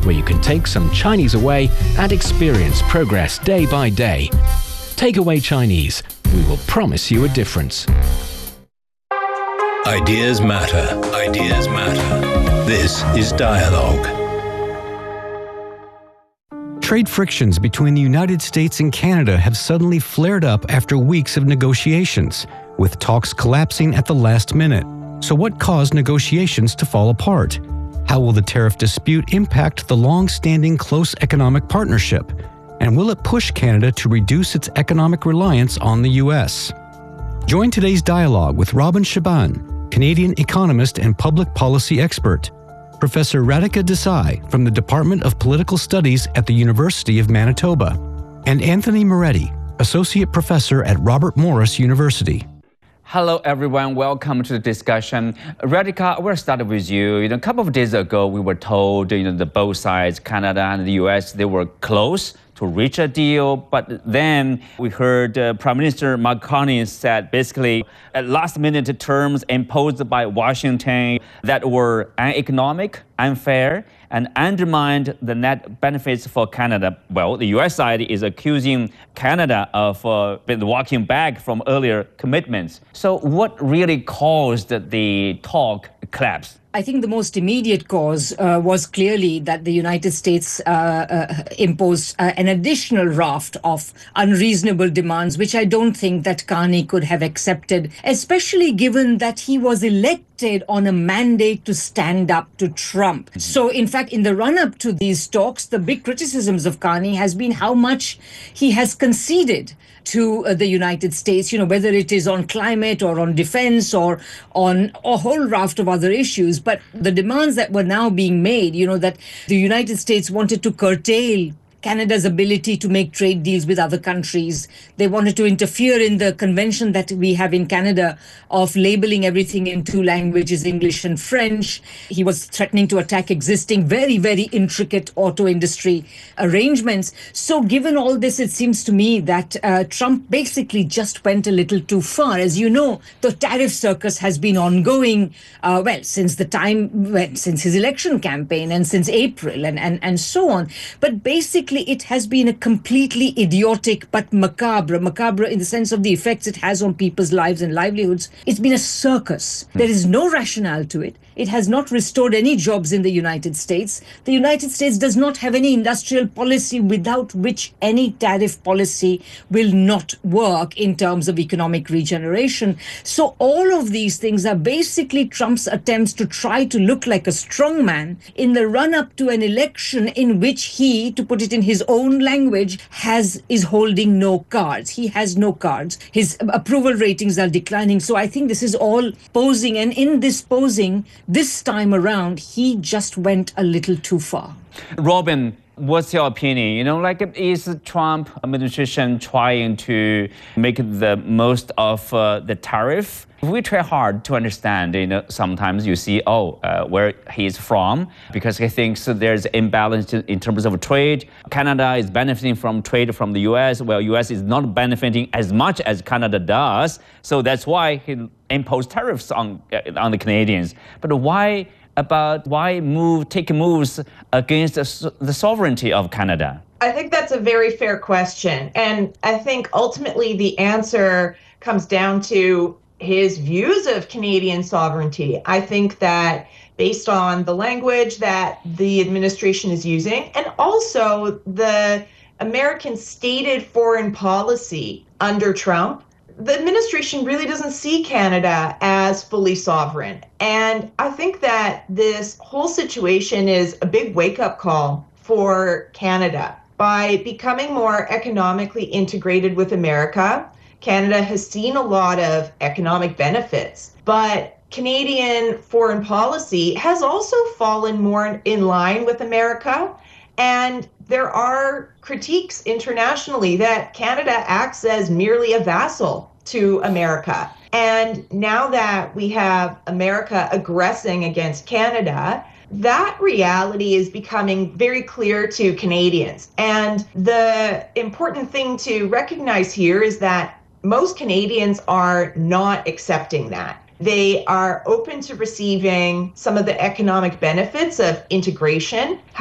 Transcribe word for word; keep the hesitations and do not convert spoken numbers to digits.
where you can take some Chinese away and experience progress day by day. Takeaway Chinese. We will promise you a difference. Ideas matter. Ideas matter. This is Dialogue. Trade frictions between the United States and Canada have suddenly flared up after weeks of negotiations, with talks collapsing at the last minute. So what caused negotiations to fall apart? How will the tariff dispute impact the long-standing close economic partnership? And will it push Canada to reduce its economic reliance on the U S? Join today's dialogue with Robin Shaban, Canadian economist and public policy expert, Professor Radhika Desai from the Department of Political Studies at the University of Manitoba, and Anthony Moretti, Associate Professor at Robert Morris University. Hello, everyone. Welcome to the discussion. Radhika, we'll start with you. You know, a couple of days ago, we were told, you know, the both sides, Canada and the U S, they were close to reach a deal. But then we heard uh, Prime Minister Mark Carney said basically at last minute terms imposed by Washington that were uneconomic, unfair, and undermined the net benefits for Canada. Well, the U S side is accusing Canada of uh, walking back from earlier commitments. So what really caused the talk collapse? I think the most immediate cause uh, was clearly that the United States uh, uh, imposed uh, an additional raft of unreasonable demands, which I don't think that Carney could have accepted, especially given that he was elected on a mandate to stand up to Trump. Mm-hmm. So, in fact, in the run-up to these talks, the big criticisms of Carney has been how much he has conceded to uh, the United States, you know, whether it is on climate or on defense or on a whole raft of other issues. But the demands that were now being made, you know, that the United States wanted to curtail Canada's ability to make trade deals with other countries. They wanted to interfere in the convention that we have in Canada of labeling everything in two languages, English and French. He was threatening to attack existing very, very intricate auto industry arrangements. So given all this, it seems to me that uh, Trump basically just went a little too far. As you know, the tariff circus has been ongoing, uh, well, since the time, well, since his election campaign and since April and, and, and so on. But basically, it has been a completely idiotic but macabre, macabre in the sense of the effects it has on people's lives and livelihoods. It's been a circus. There is no rationale to it. It has not restored any jobs in the United States. The United States does not have any industrial policy without which any tariff policy will not work in terms of economic regeneration. So all of these things are basically Trump's attempts to try to look like a strongman in the run-up to an election in which he, to put it in his own language, has is holding no cards. He has no cards. His approval ratings are declining. So I think this is all posing. And in this posing, this time around, he just went a little too far. Robin, what's your opinion? You know, like, is Trump administration trying to make the most of uh, the tariff? We try hard to understand, you know, sometimes you see, oh, uh, where he's from, because he thinks there's imbalance in terms of trade. Canada is benefiting from trade from the U S, while U S is not benefiting as much as Canada does. So that's why he imposed tariffs on, uh, on the Canadians. But why about why move take moves against the, the sovereignty of Canada? I think that's a very fair question. And I think ultimately the answer comes down to his views of Canadian sovereignty. I think that based on the language that the administration is using and also the American stated foreign policy under Trump, the administration really doesn't see Canada as fully sovereign. And I think that this whole situation is a big wake-up call for Canada. By becoming more economically integrated with America, Canada has seen a lot of economic benefits, but Canadian foreign policy has also fallen more in line with America. And there are critiques internationally that Canada acts as merely a vassal to America. And now that we have America aggressing against Canada, that reality is becoming very clear to Canadians. And the important thing to recognize here is that most Canadians are not accepting that. They are open to receiving some of the economic benefits of integration.